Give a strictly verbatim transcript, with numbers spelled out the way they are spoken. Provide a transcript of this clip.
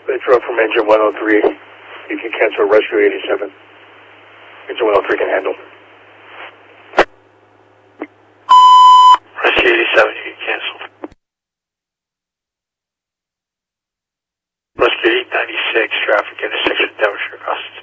Metro from engine one oh three. You can cancel rescue eighty-seven. Engine one oh three can handle. Rescue eighty-seven, you can cancel. Rescue eight ninety-six, traffic intersection, Devonshire, Austin.